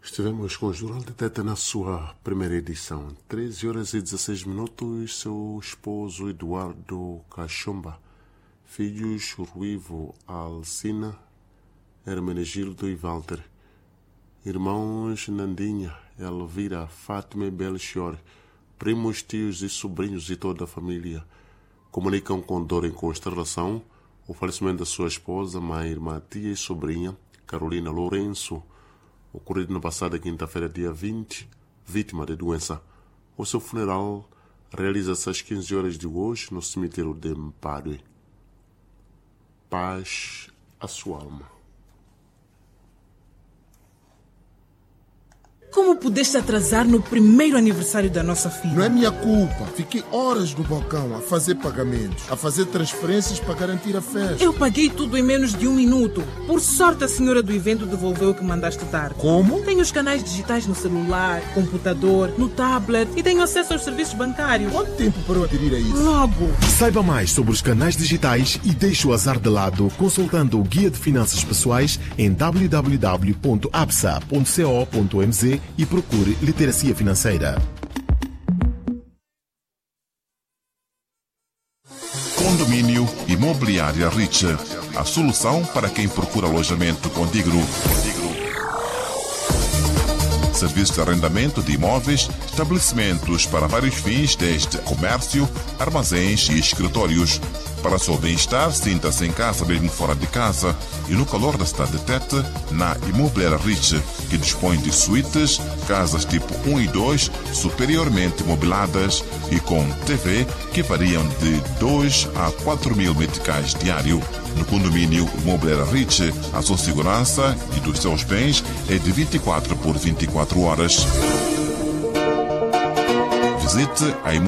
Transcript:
Estivemos com o Jornal de Teta na sua primeira edição. 13 horas e 16 minutos. Seu esposo Eduardo Cachomba, filhos Ruivo Alcina, Hermenegildo e Walter, irmãos Nandinha, Elvira, Fátima e Belchior, primos, tios e sobrinhos e toda a família comunicam com dor em consternação o falecimento da sua esposa, mãe, irmã, tia e sobrinha, Carolina Lourenço, ocorrido na passada quinta-feira, dia 20, vítima de doença. O seu funeral realiza-se às 15 horas de hoje no cemitério de Mpadue. Paz à sua alma. Como pudeste atrasar no primeiro aniversário da nossa filha? Não é minha culpa. Fiquei horas no balcão a fazer pagamentos, a fazer transferências para garantir a festa. Eu paguei tudo em menos de 1 minuto. Por sorte, a senhora do evento devolveu o que mandaste dar. Como? Tenho os canais digitais no celular, computador, no tablet e tenho acesso aos serviços bancários. Quanto tempo para eu aderir a isso? Logo! Saiba mais sobre os canais digitais e deixe o azar de lado consultando o Guia de Finanças Pessoais em www.absa.co.mz e procure literacia financeira. Condomínio Imobiliária Rich, a solução para quem procura alojamento condigno. Serviço de arrendamento de imóveis, estabelecimentos para vários fins, desde comércio, armazéns e escritórios. Para seu bem-estar, sinta-se em casa mesmo fora de casa e no calor da cidade de Tete, na Imobiliária Rich, que dispõe de suítes, casas tipo 1 e 2, superiormente mobiladas e com TV que variam de 2 a 4 mil meticais diário. No condomínio Imobiliária Rich, a sua segurança e dos seus bens é de 24 por 24 horas. Visite a